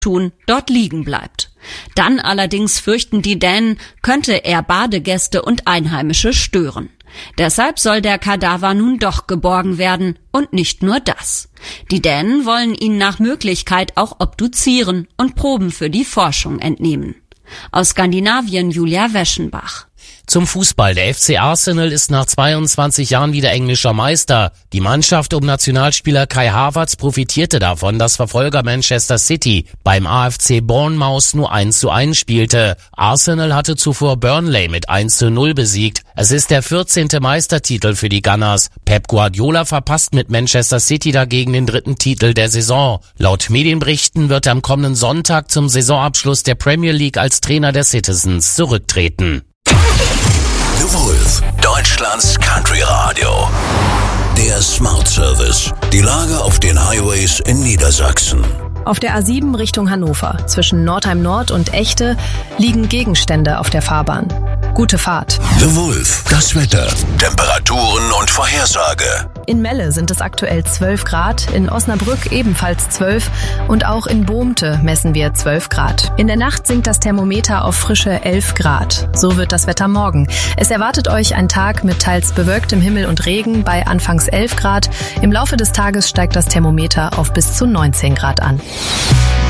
tun, dort liegen bleibt. Dann allerdings fürchten die Dänen, könnte er Badegäste und Einheimische stören. Deshalb soll der Kadaver nun doch geborgen werden und nicht nur das. Die Dänen wollen ihn nach Möglichkeit auch obduzieren und Proben für die Forschung entnehmen. Aus Skandinavien Julia Weschenbach. Zum Fußball. Der FC Arsenal ist nach 22 Jahren wieder englischer Meister. Die Mannschaft um Nationalspieler Kai Havertz profitierte davon, dass Verfolger Manchester City beim AFC Bournemouth nur 1:1 spielte. Arsenal hatte zuvor Burnley mit 1:0 besiegt. Es ist der 14. Meistertitel für die Gunners. Pep Guardiola verpasst mit Manchester City dagegen den 3. Titel der Saison. Laut Medienberichten wird er am kommenden Sonntag zum Saisonabschluss der Premier League als Trainer der Citizens zurücktreten. The Wolf, Deutschlands Country Radio. Der Smart Service. Die Lage auf den Highways in Niedersachsen. Auf der A7 Richtung Hannover, zwischen Nordheim Nord und Echte, liegen Gegenstände auf der Fahrbahn. Gute Fahrt. The Wolf, das Wetter, Temperaturen und Vorhersage. In Melle sind es aktuell 12 Grad, in Osnabrück ebenfalls 12 und auch in Bohmte messen wir 12 Grad. In der Nacht sinkt das Thermometer auf frische 11 Grad. So wird das Wetter morgen. Es erwartet euch ein Tag mit teils bewölktem Himmel und Regen bei anfangs 11 Grad. Im Laufe des Tages steigt das Thermometer auf bis zu 19 Grad an.